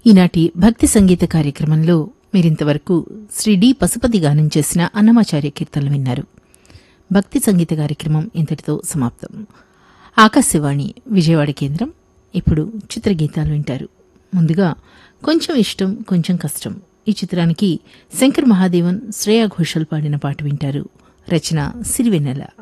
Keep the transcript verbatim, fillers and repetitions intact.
ఈనాటి భక్తి సంగీత కార్యక్రమంలో మీరింతవరకు శ్రీ డి పశుపతి గానం చేసిన అన్నమాచార్య కీర్తనలు విన్నారు. భక్తి సంగీత కార్యక్రమం ఇంతటితో సమాప్తం. ఆకాశవాణి విజయవాడ కేంద్రం. ఇప్పుడు చిత్రగీతాలు వింటారు. ముందుగా కొంచెం ఇష్టం కొంచెం కష్టం ఈ చిత్రానికి శంకర్ మహాదేవన్, శ్రేయా ఘోషల్ పాడిన పాట వింటారు. రచన సిరివెన్నెల.